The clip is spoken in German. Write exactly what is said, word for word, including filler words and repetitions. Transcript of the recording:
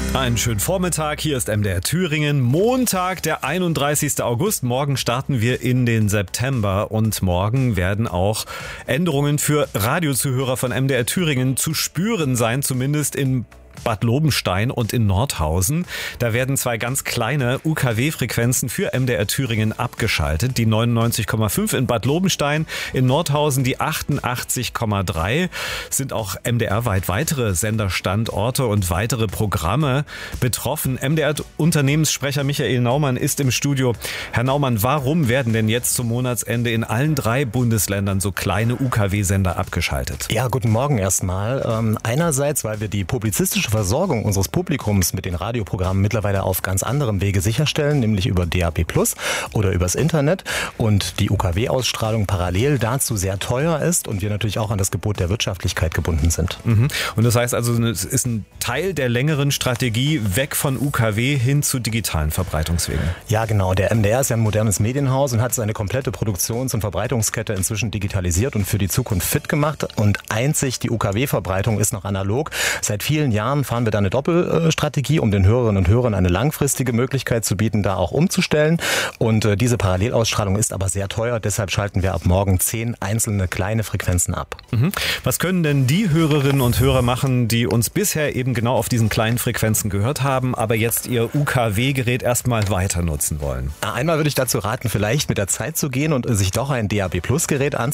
Einen schönen Vormittag, hier ist M D R Thüringen, Montag, der einunddreißigster August. Morgen starten wir in den September und morgen werden auch Änderungen für Radiozuhörer von M D R Thüringen zu spüren sein, zumindest in Bad Lobenstein und in Nordhausen. Da werden zwei ganz kleine U K W-Frequenzen für M D R Thüringen abgeschaltet. Die neunundneunzig Komma fünf in Bad Lobenstein, in Nordhausen die achtundachtzig Komma drei. Sind auch M D R-weit weitere Senderstandorte und weitere Programme betroffen. M D R-Unternehmenssprecher Michael Naumann ist im Studio. Herr Naumann, warum werden denn jetzt zum Monatsende in allen drei Bundesländern so kleine U K W-Sender abgeschaltet? Ja, guten Morgen erstmal. Ähm, einerseits, weil wir die publizistische Versorgung unseres Publikums mit den Radioprogrammen mittlerweile auf ganz anderem Wege sicherstellen, nämlich über D A B plus oder übers Internet, und die U K W-Ausstrahlung parallel dazu sehr teuer ist und wir natürlich auch an das Gebot der Wirtschaftlichkeit gebunden sind. Mhm. Und das heißt also, es ist ein Teil der längeren Strategie weg von U K W hin zu digitalen Verbreitungswegen. Ja, genau. Der M D R ist ja ein modernes Medienhaus und hat seine komplette Produktions- und Verbreitungskette inzwischen digitalisiert und für die Zukunft fit gemacht. Und einzig die U K W-Verbreitung ist noch analog. Seit vielen Jahren fahren wir da eine Doppelstrategie, um den Hörerinnen und Hörern eine langfristige Möglichkeit zu bieten, da auch umzustellen. Und äh, diese Parallelausstrahlung ist aber sehr teuer, deshalb schalten wir ab morgen zehn einzelne kleine Frequenzen ab. Mhm. Was können denn die Hörerinnen und Hörer machen, die uns bisher eben genau auf diesen kleinen Frequenzen gehört haben, aber jetzt ihr U K W-Gerät erstmal weiter nutzen wollen? Einmal würde ich dazu raten, vielleicht mit der Zeit zu gehen und sich doch ein D A B plus Gerät anzuschauen.